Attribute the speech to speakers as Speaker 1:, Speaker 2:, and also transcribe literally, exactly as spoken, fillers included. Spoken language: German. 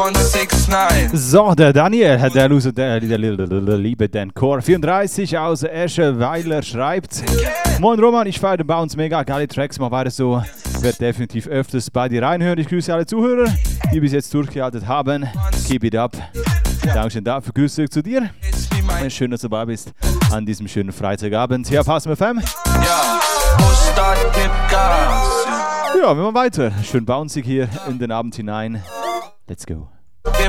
Speaker 1: So, der Daniel, der, Lose, der, der, der, der liebe Dan Core vierunddreißig aus Escheweiler schreibt: Moin Roman, ich feiere den Bounce mega, geile Tracks, mach weiter so. Werd definitiv öfters bei dir reinhören. Ich grüße alle Zuhörer, die bis jetzt durchgehalten haben. Keep it up. Dankeschön dafür, Grüße zu dir. Schön, dass du dabei bist an diesem schönen Freitagabend. Hier auf H S M F M. Ja, wir machen weiter. Schön bouncig hier in den Abend hinein. Let's go.